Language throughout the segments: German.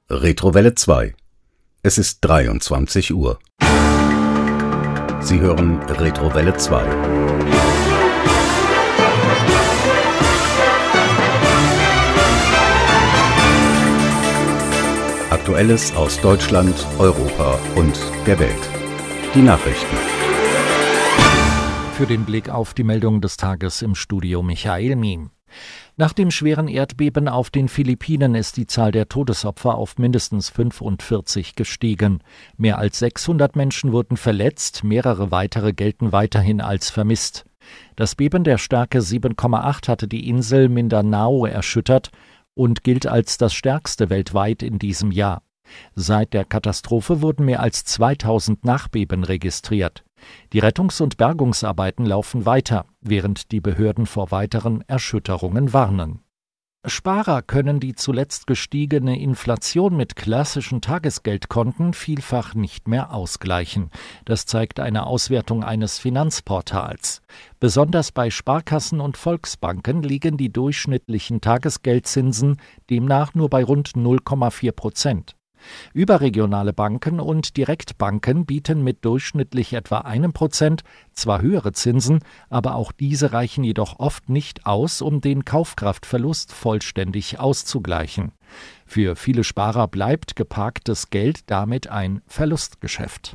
Retrowelle 2. Es ist 23 Uhr. Sie hören Retrowelle 2. Aktuelles aus Deutschland, Europa und der Welt. Die Nachrichten. Für den Blick auf die Meldungen des Tages im Studio Michael Miem. Nach dem schweren Erdbeben auf den Philippinen ist die Zahl der Todesopfer auf mindestens 45 gestiegen. Mehr als 600 Menschen wurden verletzt, mehrere weitere gelten weiterhin als vermisst. Das Beben der Stärke 7,8 hatte die Insel Mindanao erschüttert und gilt als das stärkste weltweit in diesem Jahr. Seit der Katastrophe wurden mehr als 2000 Nachbeben registriert. Die Rettungs- und Bergungsarbeiten laufen weiter, während die Behörden vor weiteren Erschütterungen warnen. Sparer können die zuletzt gestiegene Inflation mit klassischen Tagesgeldkonten vielfach nicht mehr ausgleichen. Das zeigt eine Auswertung eines Finanzportals. Besonders bei Sparkassen und Volksbanken liegen die durchschnittlichen Tagesgeldzinsen demnach nur bei rund 0,4%. Überregionale Banken und Direktbanken bieten mit durchschnittlich etwa 1% zwar höhere Zinsen, aber auch diese reichen jedoch oft nicht aus, um den Kaufkraftverlust vollständig auszugleichen. Für viele Sparer bleibt geparktes Geld damit ein Verlustgeschäft.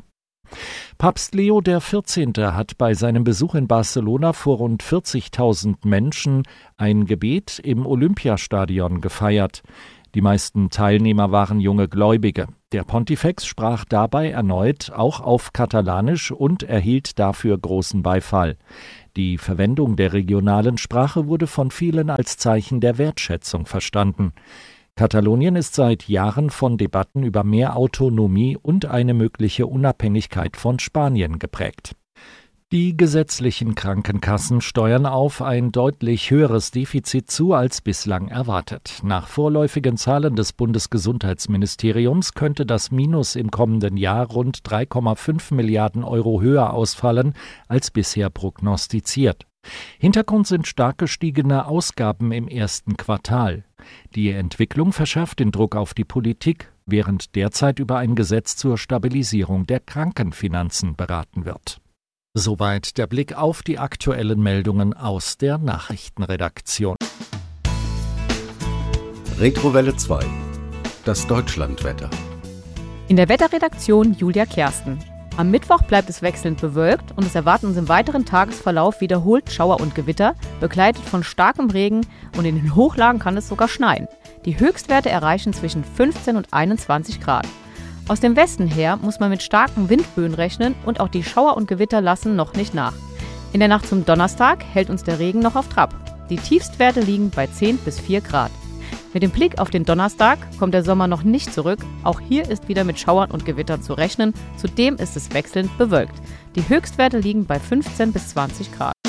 Papst Leo XIV. Hat bei seinem Besuch in Barcelona vor rund 40.000 Menschen ein Gebet im Olympiastadion gefeiert. Die meisten Teilnehmer waren junge Gläubige. Der Pontifex sprach dabei erneut auch auf Katalanisch und erhielt dafür großen Beifall. Die Verwendung der regionalen Sprache wurde von vielen als Zeichen der Wertschätzung verstanden. Katalonien ist seit Jahren von Debatten über mehr Autonomie und eine mögliche Unabhängigkeit von Spanien geprägt. Die gesetzlichen Krankenkassen steuern auf ein deutlich höheres Defizit zu als bislang erwartet. Nach vorläufigen Zahlen des Bundesgesundheitsministeriums könnte das Minus im kommenden Jahr rund 3,5 Milliarden Euro höher ausfallen als bisher prognostiziert. Hintergrund sind stark gestiegene Ausgaben im ersten Quartal. Die Entwicklung verschärft den Druck auf die Politik, während derzeit über ein Gesetz zur Stabilisierung der Krankenfinanzen beraten wird. Soweit der Blick auf die aktuellen Meldungen aus der Nachrichtenredaktion. Retrowelle 2. Das Deutschlandwetter. In der Wetterredaktion Julia Kersten. Am Mittwoch bleibt es wechselnd bewölkt und es erwarten uns im weiteren Tagesverlauf wiederholt Schauer und Gewitter, begleitet von starkem Regen, und in den Hochlagen kann es sogar schneien. Die Höchstwerte erreichen zwischen 15 und 21 Grad. Aus dem Westen her muss man mit starken Windböen rechnen und auch die Schauer und Gewitter lassen noch nicht nach. In der Nacht zum Donnerstag hält uns der Regen noch auf Trab. Die Tiefstwerte liegen bei 10 bis 4 Grad. Mit dem Blick auf den Donnerstag kommt der Sommer noch nicht zurück. Auch hier ist wieder mit Schauern und Gewittern zu rechnen. Zudem ist es wechselnd bewölkt. Die Höchstwerte liegen bei 15 bis 20 Grad.